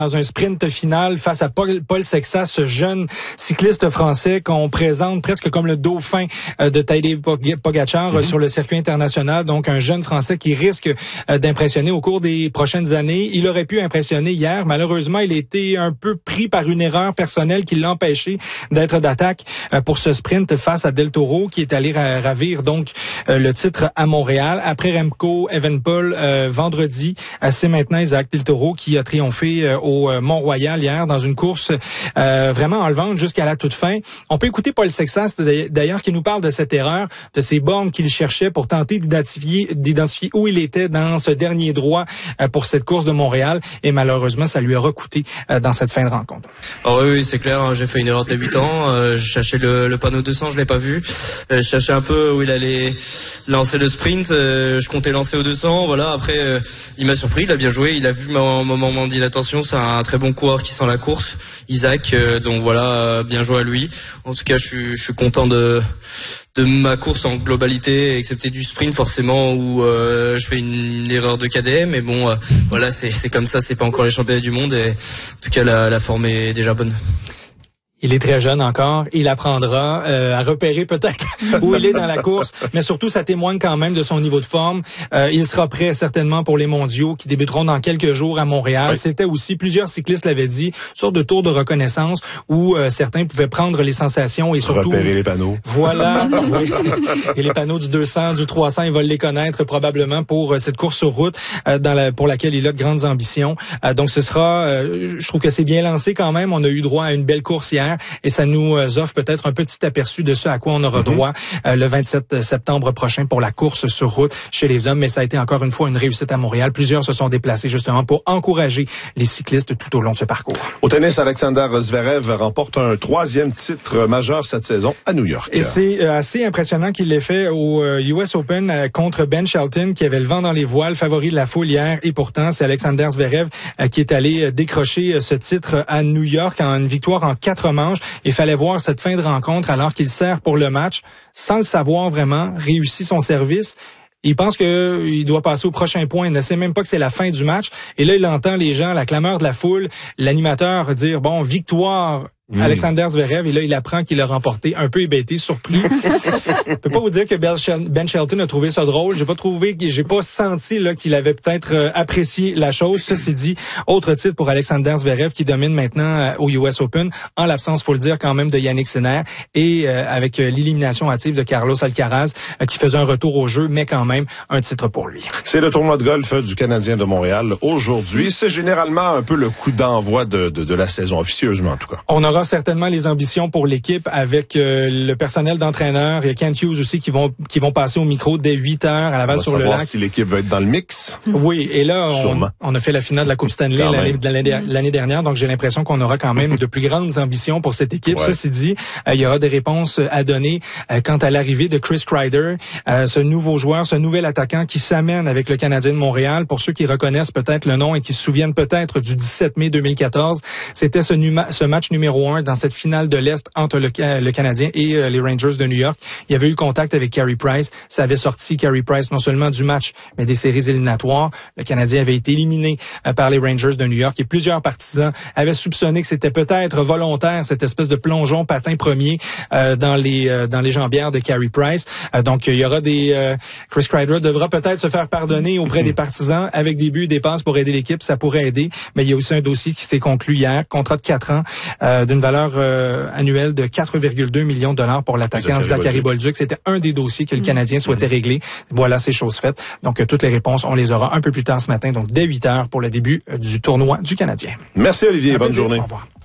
dans un sprint final face à Paul Sexas, ce jeune cycliste français qu'on présente presque comme le dauphin de Tadej Pogačar sur le circuit international. Donc, un jeune Français qui risque d'impressionner au cours des prochaines années. Il aurait pu impressionner hier. Malheureusement, il a été un peu pris par une erreur personnelle qui l'a empêché d'être d'attaque pour ce sprint face à Del Toro, qui est allé ravir donc le titre à Montréal. Après Remco Evenepoel vendredi, c'est maintenant Isaac Del Toro qui a triomphé au Mont-Royal hier dans une course vraiment enlevante jusqu'à la toute fin. On peut écouter Paul Sexas d'ailleurs qui nous parle de cette erreur, de ces bornes qu'il cherchait pour tenter d'identifier où il était dans ce dernier droit pour cette course de Montréal, et malheureusement ça lui a recouté dans cette fin de rencontre. Oh oui, c'est clair, hein, j'ai fait une erreur de débutant, je cherchais le panneau 200, je l'ai pas vu, je cherchais un peu où il allait lancer le sprint, je comptais lancer au 200, voilà, après il m'a surpris, il a bien joué, il a vu mon moment d'inattention, c'est un très bon coureur qui sent la course, Isaac, donc voilà, bien joué à lui. En tout cas, je suis content de ma course en globalité, excepté du sprint forcément où je fais une erreur de KDM, mais bon, voilà, c'est comme ça, c'est pas encore les championnats du monde, et en tout cas la forme est déjà bonne. Il est très jeune encore, il apprendra à repérer peut-être où il est dans la course, mais surtout ça témoigne quand même de son niveau de forme. Il sera prêt certainement pour les mondiaux qui débuteront dans quelques jours à Montréal. Oui. C'était aussi, plusieurs cyclistes l'avaient dit, une sorte de tour de reconnaissance où certains pouvaient prendre les sensations et surtout repérer les panneaux. Voilà, oui. Et les panneaux du 200, du 300, ils veulent les connaître probablement pour cette course sur route pour laquelle il a de grandes ambitions. Donc ce sera, je trouve que c'est bien lancé quand même. On a eu droit à une belle course hier. Et ça nous offre peut-être un petit aperçu de ce à quoi on aura droit le 27 septembre prochain pour la course sur route chez les hommes. Mais ça a été encore une fois une réussite à Montréal. Plusieurs se sont déplacés justement pour encourager les cyclistes tout au long de ce parcours. Au tennis, Alexander Zverev remporte un 3e titre majeur cette saison à New York. Et c'est assez impressionnant qu'il l'ait fait au US Open contre Ben Shelton qui avait le vent dans les voiles, favori de la foule hier. Et pourtant, c'est Alexander Zverev qui est allé décrocher ce titre à New York en une victoire en 4 manches. Il fallait voir cette fin de rencontre alors qu'il sert pour le match, sans le savoir vraiment, réussit son service. Il pense qu'il doit passer au prochain point. Il ne sait même pas que c'est la fin du match. Et là, il entend les gens, la clameur de la foule, l'animateur dire, bon, victoire Alexander Zverev, et là, il apprend qu'il a remporté, un peu hébété, surpris. Je peux pas vous dire que Ben Shelton a trouvé ça drôle. J'ai pas senti là qu'il avait peut-être apprécié la chose. Ceci dit, autre titre pour Alexander Zverev qui domine maintenant au US Open, en l'absence, faut le dire quand même, de Yannick Sinner et avec l'élimination hâtive de Carlos Alcaraz qui faisait un retour au jeu, mais quand même un titre pour lui. C'est le tournoi de golf du Canadien de Montréal aujourd'hui. C'est généralement un peu le coup d'envoi de la saison, officieusement en tout cas. On aura certainement les ambitions pour l'équipe avec le personnel d'entraîneur et Kent Hughes aussi qui vont passer au micro dès 8h à Laval-sur-le-Lac. Si l'équipe va être dans le mix. Oui, et là on a fait la finale de la Coupe Stanley l'année dernière, donc j'ai l'impression qu'on aura quand même de plus grandes ambitions pour cette équipe. Ouais. Ceci dit, il y aura des réponses à donner quant à l'arrivée de Chris Kreider, ce nouveau joueur, ce nouvel attaquant qui s'amène avec le Canadien de Montréal. Pour ceux qui reconnaissent peut-être le nom et qui se souviennent peut-être du 17 mai 2014, c'était ce match numéro 1 dans cette finale de l'Est entre le Canadien et les Rangers de New York. Il y avait eu contact avec Carey Price. Ça avait sorti Carey Price non seulement du match, mais des séries éliminatoires. Le Canadien avait été éliminé par les Rangers de New York et plusieurs partisans avaient soupçonné que c'était peut-être volontaire, cette espèce de plongeon patin premier dans les jambières de Carey Price. Donc, il y aura Chris Kreider devra peut-être se faire pardonner auprès des partisans avec des buts et des passes pour aider l'équipe. Ça pourrait aider. Mais il y a aussi un dossier qui s'est conclu hier. Contrat de 4 ans d'une valeur annuelle de 4,2 millions de dollars pour l'attaquant Zachary Bolduc. C'était un des dossiers que le Canadien souhaitait régler. Voilà, c'est chose faite. Donc, toutes les réponses, on les aura un peu plus tard ce matin, donc dès 8h pour le début du tournoi du Canadien. Merci Olivier, bonne journée. Au revoir.